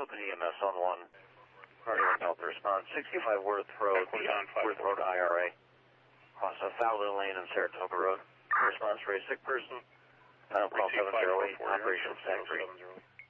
Open EMS on 1. Cardiac Delta response. 65 Worth Road, Worth Road IRA. Cross Fowler Lane and Saratoga Road. Response for a sick person. Final call 708, Operation Factory.